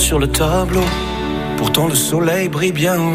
sur le tableau. Pourtant le soleil brille bien haut.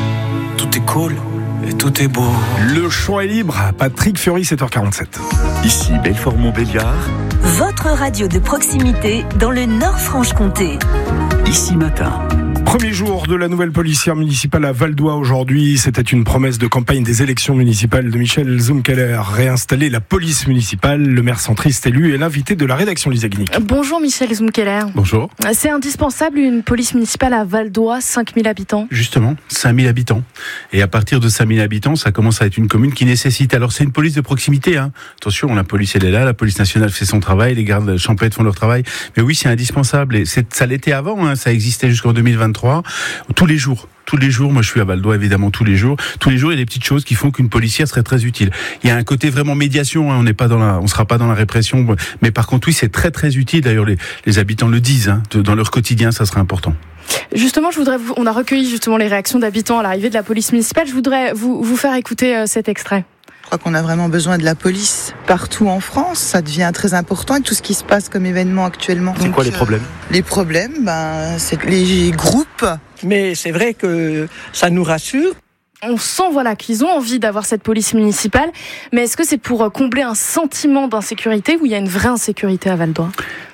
Tout est cool et tout est beau. Le choix est libre. Patrick Fiori, 7h47. Ici Belfort-Montbéliard. Votre radio de proximité dans le Nord-Franche-Comté. Ici Matin. Premier jour de la nouvelle policière municipale à Val-d'Oie aujourd'hui. C'était une promesse de campagne des élections municipales de Michel Zumkeller. Réinstaller la police municipale. Le maire centriste élu est l'invité de la rédaction Lisa Guinic. Bonjour Michel Zumkeller. Bonjour. C'est indispensable une police municipale à Val-d'Oie, 5000 habitants. Justement, 5000 habitants. Et à partir de 5000 habitants, ça commence à être une commune qui nécessite... Alors c'est une police de proximité. Attention, la police elle est là, la police nationale fait son travail, les gardes champêtres font leur travail. Mais oui, c'est indispensable. Et ça l'était avant, ça existait jusqu'en 2023. Tous les jours, moi je suis à Val-d'Oie évidemment tous les jours, il y a des petites choses qui font qu'une policière serait très utile. Il y a un côté vraiment médiation, on sera pas dans la répression, mais par contre oui c'est très très utile. D'ailleurs les habitants le disent, dans leur quotidien ça sera important. Justement, on a recueilli justement les réactions d'habitants à l'arrivée de la police municipale. Je voudrais vous faire écouter cet extrait. Je crois qu'on a vraiment besoin de la police partout en France. Ça devient très important avec tout ce qui se passe comme événement actuellement. C'est quoi les problèmes ? Les problèmes, c'est les groupes. Mais c'est vrai que ça nous rassure. On sent qu'ils ont envie d'avoir cette police municipale, mais est-ce que c'est pour combler un sentiment d'insécurité ou il y a une vraie insécurité à Val-d'Oie ?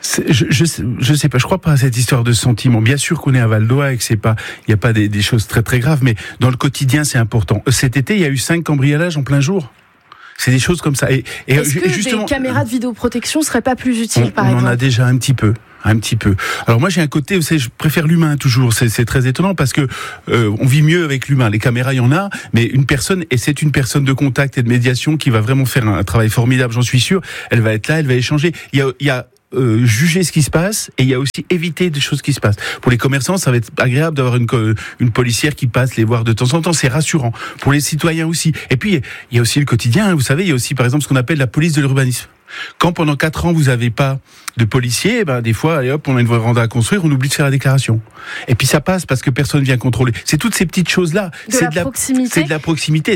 Je sais pas, je crois pas à cette histoire de sentiment. Bien sûr qu'on est à Val-d'Oie et que il y a pas des choses très très graves, mais dans le quotidien c'est important. Cet été, il y a eu 5 cambriolages en plein jour. C'est des choses comme ça. Et est-ce que justement, des caméras de vidéoprotection seraient pas plus utiles, par exemple ? On en a déjà un petit peu. Alors moi j'ai un côté, vous savez, je préfère l'humain toujours. C'est très étonnant parce que on vit mieux avec l'humain. Les caméras, il y en a, mais une personne, et c'est une personne de contact et de médiation qui va vraiment faire un travail formidable, j'en suis sûr. Elle va être là, elle va échanger. Il y a juger ce qui se passe et il y a aussi éviter des choses qui se passent. Pour les commerçants, ça va être agréable d'avoir une policière qui passe les voir de temps en temps, c'est rassurant. Pour les citoyens aussi. Et puis il y a aussi le quotidien, vous savez, il y a aussi par exemple ce qu'on appelle la police de l'urbanisme. Quand pendant 4 ans vous n'avez pas de policiers, des fois, allez hop, on a une véranda à construire, on oublie de faire la déclaration. Et puis ça passe parce que personne vient contrôler. C'est toutes ces petites choses-là. C'est de la proximité.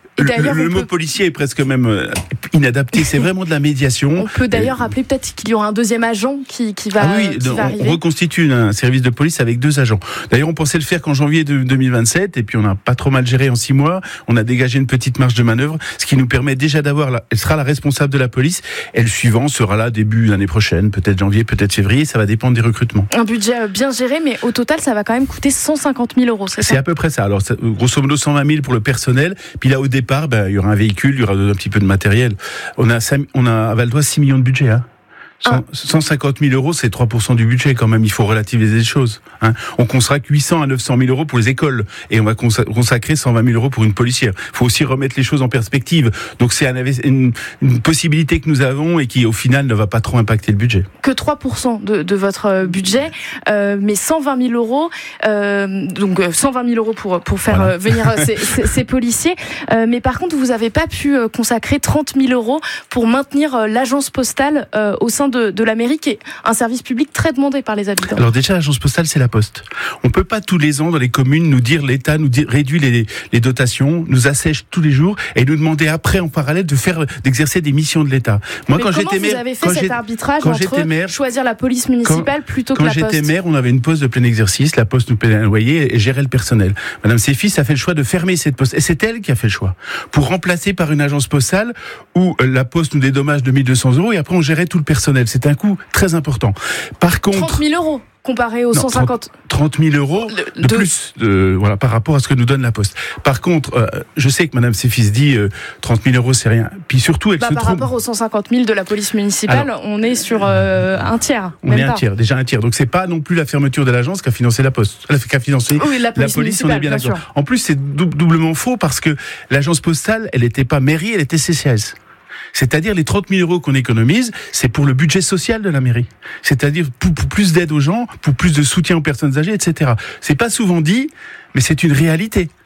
Le mot policier est presque même inadapté. C'est vraiment de la médiation. On peut d'ailleurs rappeler peut-être qu'il y aura un deuxième agent qui va arriver. On reconstitue un service de police avec 2 agents. D'ailleurs, on pensait le faire qu'en janvier 2027, et puis on n'a pas trop mal géré en 6 mois. On a dégagé une petite marge de manœuvre, ce qui nous permet déjà elle sera la responsable de la police, et le suivant sera là début l'année prochaine, peut-être janvier, peut-être février, ça va dépendre des recrutements. Un budget bien géré, mais au total, ça va quand même coûter 150 000 €, c'est ça ? C'est à peu près ça. Alors, grosso modo, 120 000 pour le personnel, puis là, au départ, il y aura un véhicule, il y aura un petit peu de matériel. On a à Val-d'Oie 6 millions de budget, 150 000 €, c'est 3% du budget quand même. Il faut relativiser les choses. On consacre 800 à 900 000 € pour les écoles et on va consacrer 120 000 € pour une policière. Il faut aussi remettre les choses en perspective. Donc c'est une possibilité que nous avons et qui au final ne va pas trop impacter le budget. Que 3% de votre budget, mais 120 000 €. Donc 120 000 € pour faire venir ces policiers. Mais par contre, vous n'avez pas pu consacrer 30 000 € pour maintenir l'agence postale au sein de la mairie, qui est un service public très demandé par les habitants. Alors déjà, l'agence postale, c'est la Poste. On peut pas tous les ans dans les communes nous dire l'État réduit les dotations, nous assèche tous les jours et nous demander après en parallèle d'exercer des missions de l'État. Moi, quand j'étais maire, vous avez fait cet arbitrage entre choisir la police municipale plutôt que la Poste. Quand j'étais maire, on avait une poste de plein exercice, la Poste nous payait un loyer et gérait le personnel. Madame Séfis a fait le choix de fermer cette poste et c'est elle qui a fait le choix pour remplacer par une agence postale où la Poste nous dédommage 2 200 € et après on gérait tout le personnel. C'est un coût très important. Par contre, 30 000 € comparé aux 150. 30 000 € de plus par rapport à ce que nous donne la Poste. Par contre, je sais que Madame Séfis dit 30 000 € c'est rien. Puis surtout, elle se par trompe. rapport aux 150 000 de la police municipale, alors, on est sur un tiers. Déjà un tiers. Donc c'est pas non plus la fermeture de l'agence qu'a financé la Poste. Qu'a financé la police, on est bien d'accord. En plus, c'est doublement faux parce que l'agence postale, elle n'était pas mairie, elle était CCAS. C'est-à-dire les 30 000 € qu'on économise, c'est pour le budget social de la mairie. C'est-à-dire pour plus d'aide aux gens, pour plus de soutien aux personnes âgées, etc. C'est pas souvent dit, mais c'est une réalité.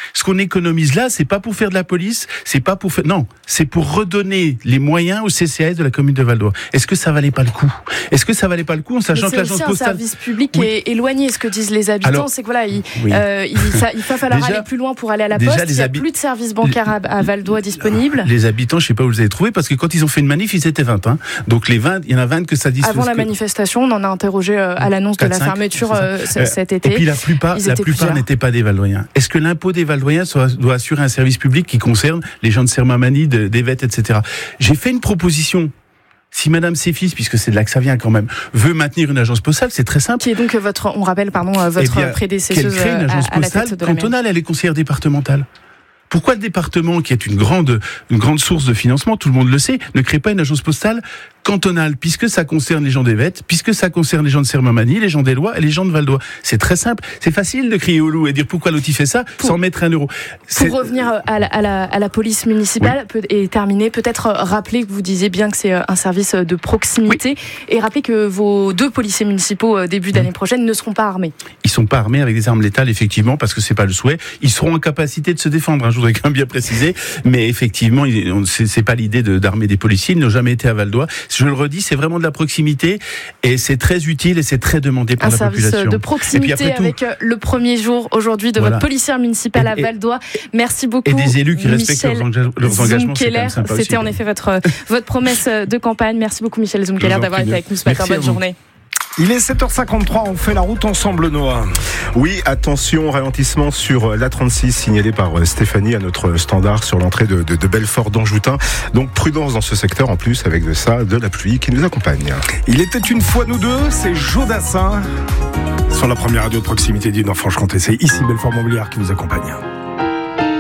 Ce qu'on économise là, c'est pas pour faire de la police, c'est pour redonner les moyens au CCAS de la commune de Val-d'Oie. Est-ce que ça valait pas le coup en sachant que l'agence postale... C'est aussi un service public est éloigné. Ce que disent les habitants, c'est que voilà, il va falloir aller plus loin pour aller à la poste. Il n'y a plus de service bancaire à Val-d'Oie disponible. Les habitants, je sais pas où vous les avez trouvés, parce que quand ils ont fait une manif, ils étaient 20. Donc les 20, il y en a 20 que ça dit. Avant la manifestation, on en a interrogé à l'annonce de la fermeture cet été. Et puis la plupart n'étaient pas des Valdoyens. Est-ce que l'impôt des Valdoyens doit assurer un service public qui concerne les gens de Sermamani, d'Evette, etc. J'ai fait une proposition. Si Madame Séfis, puisque c'est de là que ça vient quand même, veut maintenir une agence postale, c'est très simple. Qui est donc votre prédécesseuse qu'elle crée une agence postale cantonale, elle est conseillère départementale. Pourquoi le département, qui est une grande source de financement, tout le monde le sait, ne crée pas une agence postale cantonale, puisque ça concerne les gens d'Evette, puisque ça concerne les gens de Sermamani, les gens d'Éloie et les gens de Val-d'Oie. C'est très simple. C'est facile de crier au loup et dire pourquoi l'autre il fait ça sans mettre 1 euro. Pour revenir à la police municipale et terminer, peut-être rappeler que vous disiez bien que c'est un service de proximité et rappeler que vos 2 policiers municipaux début d'année prochaine ne seront pas armés. Ils sont pas armés avec des armes létales, effectivement, parce que c'est pas le souhait. Ils seront en capacité de se défendre. Je voudrais quand même bien préciser, mais effectivement, c'est pas l'idée d'armer des policiers. Ils n'ont jamais été à Val-d'Oie. Je le redis, c'est vraiment de la proximité et c'est très utile et c'est très demandé par la population. Un service de proximité avec le premier jour aujourd'hui de votre policière municipale à Val-d'Oie. Merci beaucoup. Et des élus qui respectent leurs engagements. C'était en effet votre promesse de campagne. Merci beaucoup Michel Zumkeller d'avoir été avec nous ce matin. Bonne journée. Il est 7h53, on fait la route ensemble, Noah. Oui, attention, ralentissement sur l'A36 signalé par Stéphanie à notre standard sur l'entrée de Belfort d'Anjoutin. Donc prudence dans ce secteur, en plus avec de ça, de la pluie qui nous accompagne. Il était une fois nous deux, c'est Jodassin sur la première radio de proximité du Nord-Franche-Comté. C'est ici Belfort-Montbéliard qui vous accompagne.